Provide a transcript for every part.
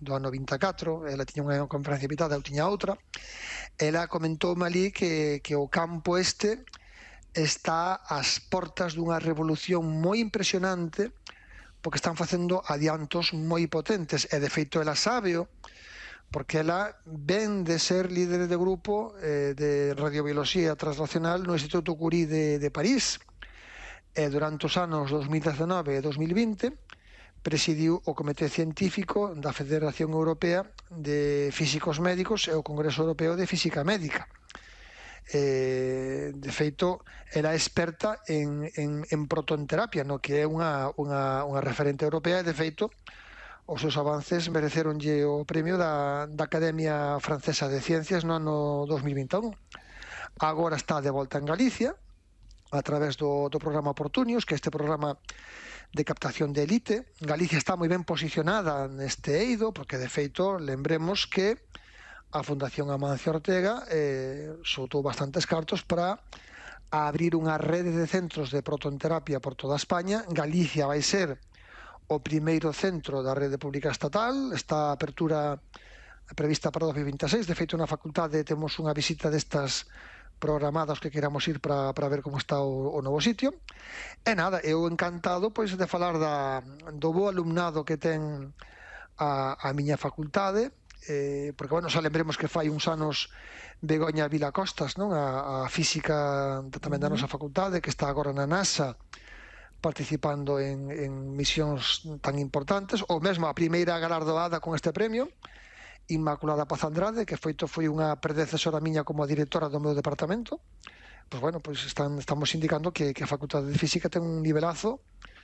do ano 24, ela tiña unha conferencia invitada, eu tiña outra, ela comentoume ali que o campo este está ás portas dunha revolución moi impresionante, porque están facendo adiantos moi potentes, e de feito ela sábeo, porque ela ven de ser líder de grupo de radiobioloxía translacional no Instituto Curie de París, e durante os anos 2019 e 2020 presidiu o Comité Científico da Federación Europea de Físicos Médicos e o Congreso Europeo de Física Médica. De feito, era experta en protonterapia, no que é unha referente europea, e de feito os seus avances mereceronlle o premio da Academia Francesa de Ciencias no ano 2021. Agora está de volta en Galicia a través do programa Oportunios, que é este programa de captación de élite. Galicia está moi ben posicionada neste eido, porque de feito lembremos que a Fundación Amancio Ortega soltou bastantes cartos para abrir unha rede de centros de protonterapia por toda España. Galicia vai ser o primeiro centro da rede pública estatal. Esta apertura prevista para 2026. De feito, na facultade temos unha visita destas programadas que queramos ir para ver como está o novo sitio. E nada, eu encantado pois de falar do bo alumnado que ten a miña facultade, porque, bueno, xa lembremos que fai uns anos Begoña Vila Costas, non? A física tamén da nosa facultade, que está agora na NASA participando en misións tan importantes, ou mesmo a primeira galardoada con este premio, Inmaculada Paz Andrade, que foi unha predecesora miña como directora do meu departamento. Pois bueno, pois estamos indicando que a Facultade de Física ten un nivelazo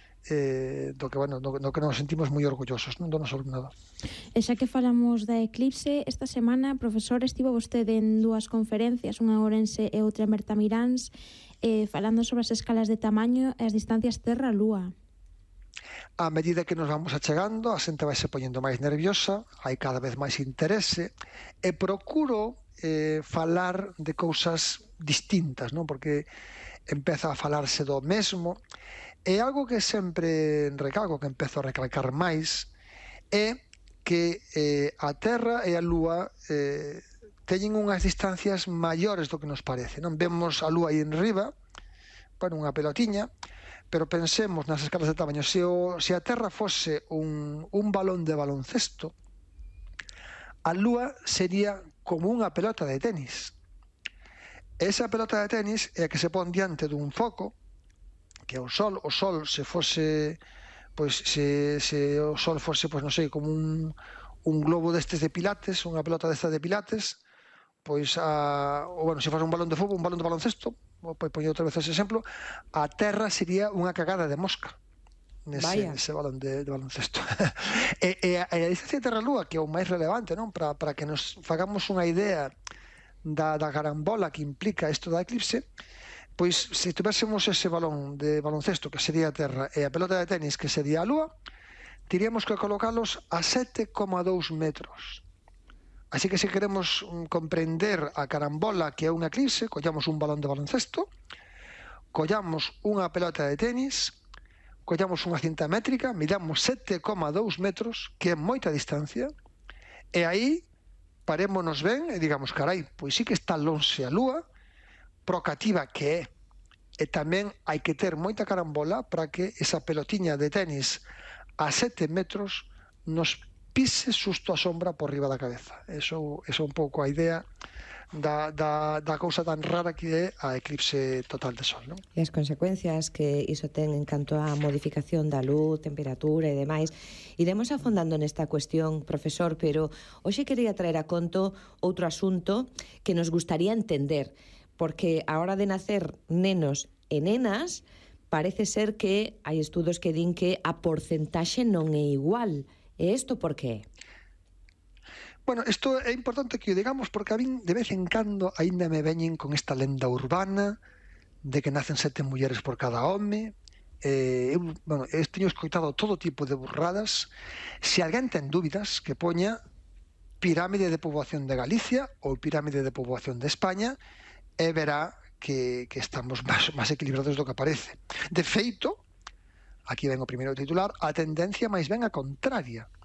do que nos sentimos moi orgullosos, non, do noso alumnado. E xa que falamos da eclipse, esta semana, profesor, estivo vostede en dúas conferencias, unha en Ourense e outra en Bertamiráns, falando sobre as escalas de tamaño e as distancias Terra-Lúa. A medida que nos vamos achegando, a xente vai se poñendo máis nerviosa, hai cada vez máis interese, e procuro falar de cousas distintas, non? Porque empeza a falarse do mesmo, e algo que sempre recalco, que empezo a recalcar máis, é que a Terra e a Lúa teñen unhas distancias maiores do que nos parece, non? Vemos a Lúa aí en riba, unha pelotiña, pero pensemos nas escalas de tamaño. Se a Terra fose un balón de baloncesto, a Lúa sería como unha pelota de tenis. Esa pelota de tenis é a que se pon diante dun foco, que é o Sol. O Sol, se fose, pois, se o Sol fose, pois non sei, como un globo destes de pilates, unha pelota destes de pilates, pois, se fose un balón de fútbol, un balón de baloncesto, pois poñer outra vez ese exemplo, a Terra sería unha cagada de mosca nese balón de baloncesto. E a distancia Terra-Lúa, que é o máis relevante, non, para que nos fagamos unha idea da carambola que implica isto da eclipse, pois se tuvéssemos ese balón de baloncesto, que sería a Terra, e a pelota de tenis, que sería a Lúa, teríamos que colocalos a 7,2 metros. Así que se queremos comprender a carambola que é unha eclipse, collamos un balón de baloncesto, collamos unha pelota de tenis, collamos unha cinta métrica, midamos 7,2 metros, que é moita distancia, e aí parémonos ben e digamos, carai, pois sí que está lonxe a Lúa, procativa que é, e tamén hai que ter moita carambola para que esa pelotiña de tenis a 7 metros nos pise susto a sombra por riba da cabeza. Eso é un pouco a idea da cousa tan rara que é a eclipse total de Sol, non? E as consecuencias que iso ten en canto á modificación da luz, temperatura e demais. Iremos afondando nesta cuestión, profesor, pero hoxe quería traer a conto outro asunto que nos gustaría entender, porque a hora de nacer nenos e nenas, parece ser que hai estudos que din que a porcentaxe non é igual. E isto por qué? Bueno, isto é importante que o digamos porque a min de vez en cando aínda me veñen con esta lenda urbana de que nacen 7 mulleres por cada home. Eu teño escoitado todo tipo de burradas. Se alguén ten dúbidas, que poña pirámide de poboación de Galicia ou pirámide de poboación de España e verá que estamos máis equilibrados do que parece. De feito, aquí ven o primeiro titular, a tendencia máis ben a contraria.